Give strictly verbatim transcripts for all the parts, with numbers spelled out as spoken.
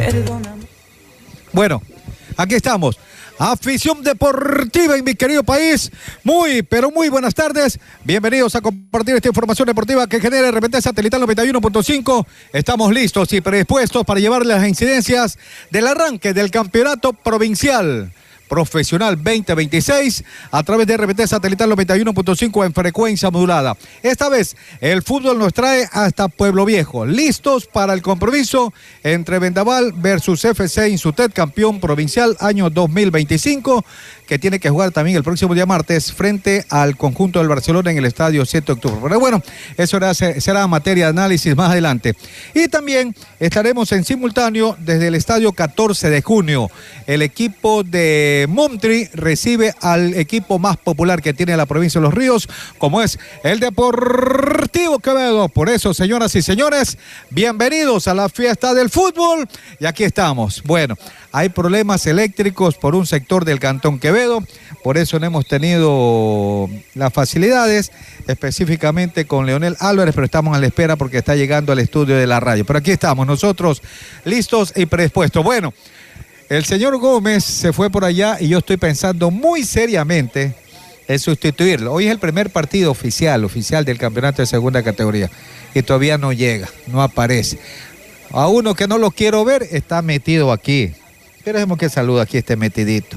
Perdóname. Bueno, aquí estamos. Afición deportiva en mi querido país. Muy, pero muy buenas tardes. Bienvenidos a compartir esta información deportiva que genera R P T Satelital noventa y uno punto cinco. Estamos listos y predispuestos para llevarles las incidencias del arranque del campeonato provincial profesional veinte veintiséis a través de R P T Satelital noventa y uno punto cinco en frecuencia modulada. Esta vez el fútbol nos trae hasta Pueblo Viejo, listos para el compromiso entre Vendaval versus F C Insutet, campeón provincial año dos mil veinticinco, que tiene que jugar también el próximo día martes frente al conjunto del Barcelona en el estadio siete de octubre. Pero bueno, eso será, será materia de análisis más adelante. Y también estaremos en simultáneo desde el estadio catorce de junio. El equipo de Montri recibe al equipo más popular que tiene la provincia de Los Ríos, como es el Deportivo Quevedo. Por eso, señoras y señores, bienvenidos a la fiesta del fútbol. Y aquí estamos. Bueno, hay problemas eléctricos por un sector del Cantón Quevedo, por eso no hemos tenido las facilidades, específicamente con Leonel Álvarez, pero estamos a la espera porque está llegando al estudio de la radio. Pero aquí estamos nosotros, listos y predispuestos. Bueno, el señor Gómez se fue por allá y yo estoy pensando muy seriamente en sustituirlo. Hoy es el primer partido oficial, oficial del campeonato de segunda categoría y todavía no llega, no aparece. A uno que no lo quiero ver está metido aquí. Queremos que salude aquí este metidito.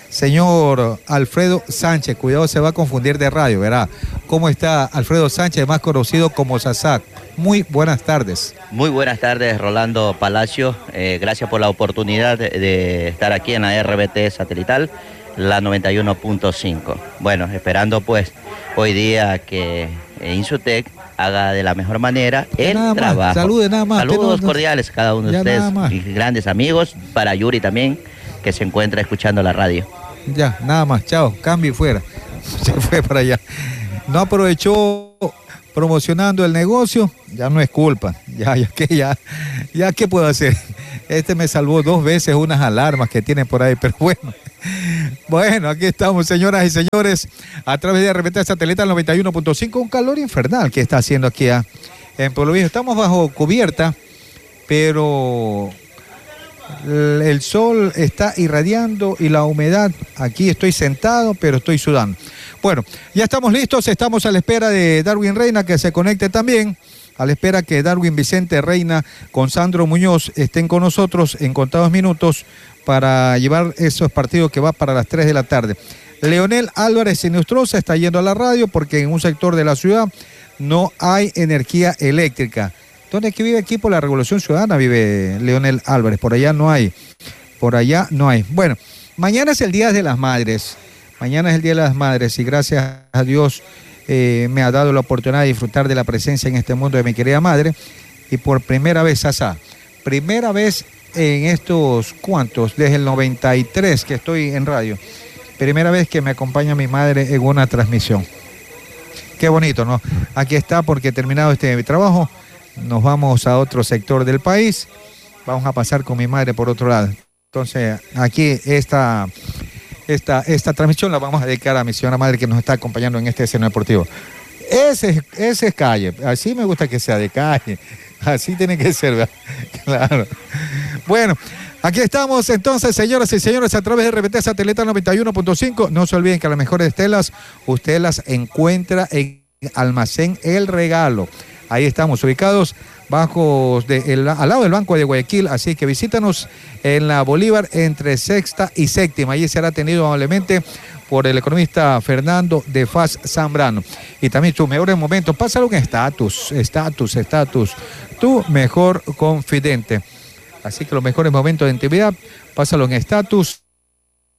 Señor Alfredo Sánchez, cuidado, se va a confundir de radio, verá. ¿Cómo está Alfredo Sánchez, más conocido como Sasac? Muy buenas tardes. Muy buenas tardes, Rolando Palacio. Eh, gracias por la oportunidad de, de estar aquí en la R B T Satelital, la noventa y uno punto cinco. Bueno, esperando pues hoy día que eh, Insutec haga de la mejor manera el nada trabajo. Más, salude nada más. Saludos no, cordiales a cada uno de ustedes, y grandes amigos, para Yuri también, que se encuentra escuchando la radio. Ya, nada más, chao, cambio y fuera. Se fue para allá. No aprovechó promocionando el negocio, ya no es culpa. Ya, ya que ya, ya qué puedo hacer. Este me salvó dos veces unas alarmas que tiene por ahí, pero bueno. Bueno, aquí estamos, señoras y señores, a través de R P T Satelital noventa y uno punto cinco, un calor infernal que está haciendo aquí a, en Pueblo Viejo. Estamos bajo cubierta, pero el, el sol está irradiando y la humedad, aquí estoy sentado, pero estoy sudando. Bueno, ya estamos listos, estamos a la espera de Darwin Reina que se conecte también. A la espera que Darwin Vicente Reina con Sandro Muñoz estén con nosotros en contados minutos para llevar esos partidos que va para las tres de la tarde. Leonel Álvarez Sinestrosa está yendo a la radio porque en un sector de la ciudad no hay energía eléctrica. ¿Dónde es que vive aquí? Por la Revolución Ciudadana vive Leonel Álvarez, por allá no hay, por allá no hay. Bueno, mañana es el Día de las Madres, mañana es el Día de las Madres y gracias a Dios Eh, me ha dado la oportunidad de disfrutar de la presencia en este mundo de mi querida madre y por primera vez, Sasa, primera vez en estos cuantos, desde el noventa y tres que estoy en radio, primera vez que me acompaña mi madre en una transmisión. Qué bonito, ¿no? Aquí está porque terminado este trabajo, nos vamos a otro sector del país, vamos a pasar con mi madre por otro lado. Entonces, aquí esta... Esta, esta transmisión la vamos a dedicar a mi señora madre que nos está acompañando en este escenario deportivo. Ese, ese es calle, así me gusta que sea de calle, así tiene que ser, ¿verdad? Claro. Bueno, aquí estamos entonces, señoras y señores, a través de R P T Satelital noventa y uno punto cinco. No se olviden que las mejores telas usted las encuentra en Almacén El Regalo. Ahí estamos ubicados bajo de, el, al lado del Banco de Guayaquil, así que visítanos en la Bolívar entre sexta y séptima. Allí será atendido amablemente por el economista Fernando de Faz Zambrano. Y también tus mejores momentos, pásalo en estatus, estatus, estatus, tu mejor confidente. Así que los mejores momentos de intimidad, pásalo en estatus.